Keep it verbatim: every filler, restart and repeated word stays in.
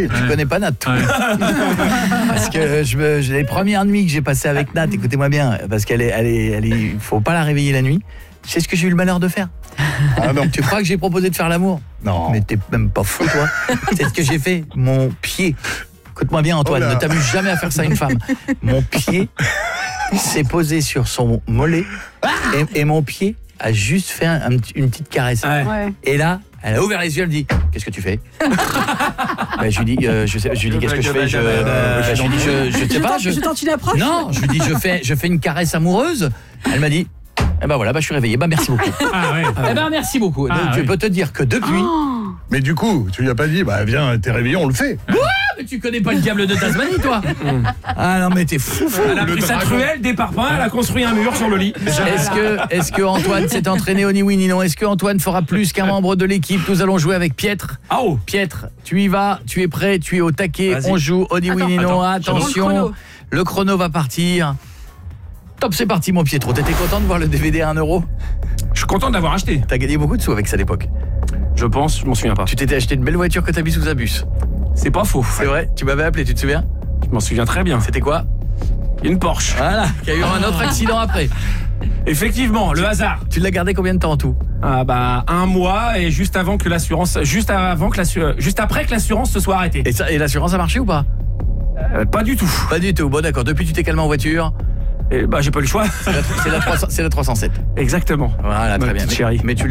tranquille. Tu connais pas Nat, toi. Parce que je me, les premières nuits que j'ai passées avec Nat, écoutez-moi bien, parce qu'elle est, elle est, elle est, faut pas la réveiller la nuit. C'est ce que j'ai eu le malheur de faire. Ah non. Tu crois que j'ai proposé de faire l'amour? Non. Mais t'es même pas fou, toi. C'est ce que j'ai fait. Mon pied. Écoute-moi bien, Antoine, oh ne t'amuse jamais à faire ça à une femme. Mon pied s'est posé sur son mollet et, et mon pied a juste fait un, un, une petite caresse. Ouais. Ouais. Et là, elle a ouvert les yeux, elle me dit « Qu'est-ce que tu fais ?» Ben, je lui dis, euh, je, sais, je lui dis qu'est-ce que je fais je, euh, je, je lui dis, je, je sais pas. Je, je tente une approche. non, je lui dis, je fais, je fais une caresse amoureuse. Elle m'a dit, eh ben voilà, bah, je suis réveillé, bah merci beaucoup. Ah ouais. Eh ben merci beaucoup. Ah, Donc, oui. je peux te dire que depuis... Oh. Mais du coup, tu lui as pas dit, bah viens, t'es réveillé, on le fait. Mais tu connais pas le diable de Tasmanie, toi? Ah non, mais t'es fou, fou. Elle a Le pris sa dragon. truelle, des parpaings, elle a construit un mur sur le lit. Est-ce que, est-ce que Antoine s'est entraîné au ni oui ni non? Est-ce que Antoine fera plus qu'un membre de l'équipe? Nous allons jouer avec Pietre. Ah oh. Pietre, tu y vas, tu es prêt, tu es au taquet, Vas-y. on joue au ni oui Attends, ni non. attends, Attention, je prends le chrono. le chrono va partir. Top, c'est parti mon Pietro. T'étais content de voir le D V D à un euro? Je suis content d'avoir acheté. T'as gagné beaucoup de sous avec ça à l'époque. Je pense, je m'en souviens pas. Tu t'étais acheté une belle voiture que t'as mis sous un bus. C'est pas faux. C'est vrai? Tu m'avais appelé, tu te souviens? Je m'en souviens très bien. C'était quoi? Une Porsche. Voilà, qui a eu un autre accident après. Effectivement, le hasard. Tu l'as gardé combien de temps en tout? Ah bah un mois et juste avant que l'assurance, juste avant que l'assurance, juste après que l'assurance se soit arrêtée. Et, ça, et l'assurance a marché ou pas? Euh, pas du tout. Pas du tout. Bon d'accord, depuis tu t'es calmé en voiture. Et bah j'ai pas eu le choix. C'est la, c'est la trois cents c'est la trois cent sept. Exactement. Voilà, très Ma bien. petite Mais, chérie. mais tu